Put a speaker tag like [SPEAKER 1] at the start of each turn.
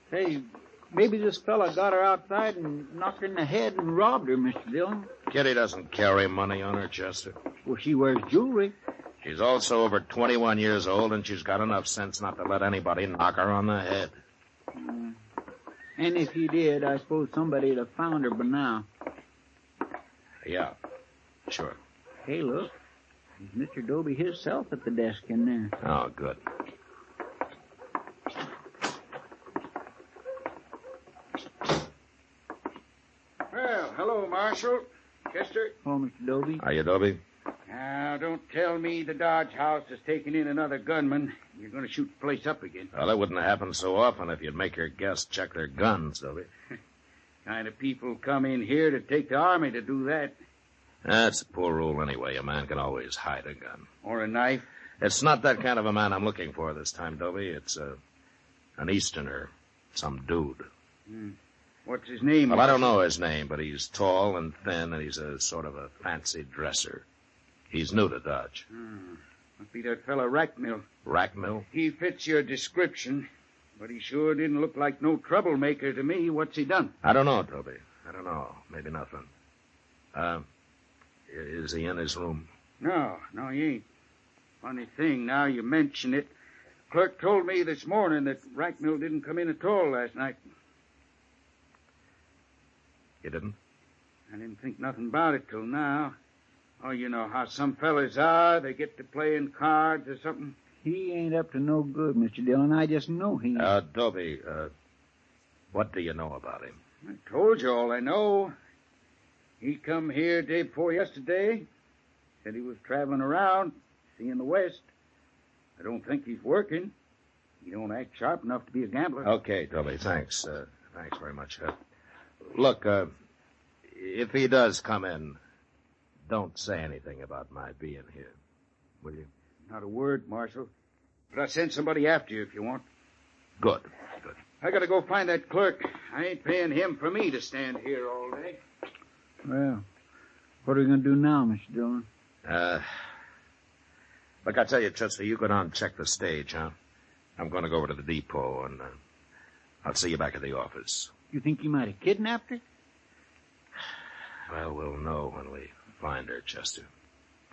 [SPEAKER 1] Hey, maybe this fella got her outside and knocked her in the head and robbed her, Mr. Dillon.
[SPEAKER 2] Kitty doesn't carry money on her, Chester.
[SPEAKER 1] Well, she wears jewelry.
[SPEAKER 2] She's also over 21 years old, and she's got enough sense not to let anybody knock her on the head.
[SPEAKER 1] And if he did, I suppose somebody would have found her by now.
[SPEAKER 2] Yeah, sure.
[SPEAKER 1] Hey, look. There's Mr. Doby himself at the desk in there.
[SPEAKER 2] Oh, good.
[SPEAKER 3] Well, hello, Marshal. Chester.
[SPEAKER 1] Oh, Mr. Doby.
[SPEAKER 2] Are you, Doby?
[SPEAKER 3] Now, don't tell me the Dodge House has taken in another gunman. You're going to shoot the place up again.
[SPEAKER 2] Well, that wouldn't happen so often if you'd make your guests check their guns, Doby.
[SPEAKER 3] Kind of people come in here to take the army to do that.
[SPEAKER 2] That's a poor rule anyway. A man can always hide a gun.
[SPEAKER 3] Or a knife.
[SPEAKER 2] It's not that kind of a man I'm looking for this time, Doby. It's an Easterner. Some dude.
[SPEAKER 3] What's his name?
[SPEAKER 2] Well, I don't know his name, but he's tall and thin, and he's a sort of a fancy dresser. He's new to Dodge.
[SPEAKER 3] Must be that fellow Rackmill.
[SPEAKER 2] Rackmill?
[SPEAKER 3] He fits your description, but he sure didn't look like no troublemaker to me. What's he done?
[SPEAKER 2] I don't know, Toby. I don't know. Maybe nothing. Is he in his room?
[SPEAKER 3] No, he ain't. Funny thing, now you mention it. Clerk told me this morning that Rackmill didn't come in at all last night.
[SPEAKER 2] He didn't?
[SPEAKER 3] I didn't think nothing about it till now. Oh, you know how some fellas are. They get to playing cards or something.
[SPEAKER 1] He ain't up to no good, Mr. Dillon. I just know he ain't.
[SPEAKER 2] Doby, what do you know about him?
[SPEAKER 3] I told you all I know. He come here day before yesterday. Said he was traveling around, seeing the West. I don't think he's working. He don't act sharp enough to be a gambler.
[SPEAKER 2] Okay, Doby, thanks. Thanks very much. Look, if he does come in, don't say anything about my being here, will you?
[SPEAKER 3] Not a word, Marshal. But I'll send somebody after you if you want.
[SPEAKER 2] Good.
[SPEAKER 3] I gotta go find that clerk. I ain't paying him for me to stand here all day.
[SPEAKER 1] Well, what are we going to do now, Mr. Dillon?
[SPEAKER 2] Look, I tell you, Chester, you go down and check the stage, huh? I'm going to go over to the depot, and I'll see you back at the office.
[SPEAKER 1] You think he might have kidnapped her?
[SPEAKER 2] Well, we'll know when we find her, Chester.